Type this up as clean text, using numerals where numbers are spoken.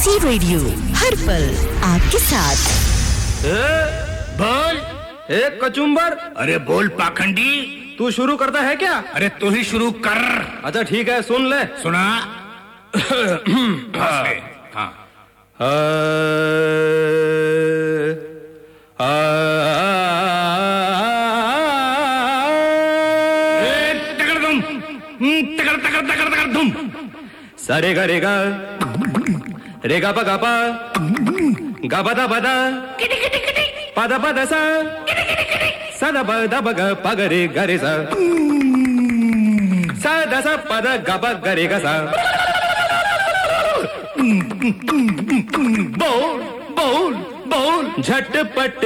देसी रेडियो हर पल आपके साथ। बोल। एक कचुम्बर। अरे बोल पाखंडी। तू शुरू करता है क्या? अरे तू ही शुरू कर। अच्छा ठीक है, सुन ले। सुना। हाँ। तगड़ दुम। सारे गा रेगा रेगा पगा पा गा बदा बदा पदा पदा सा सदा बदा बगा पगरे गरे सा सदा सा पदा गबा गरेगा सा। बोल बोल बोल झटपट